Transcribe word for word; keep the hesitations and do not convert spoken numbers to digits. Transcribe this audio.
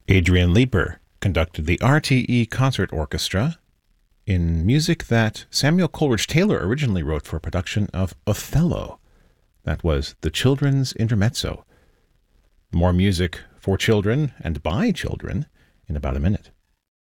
Adrian Leeper conducted the R T E Concert Orchestra in music that Samuel Coleridge Taylor originally wrote for a production of Othello. That was the Children's Intermezzo. More music for children and by children in about a minute.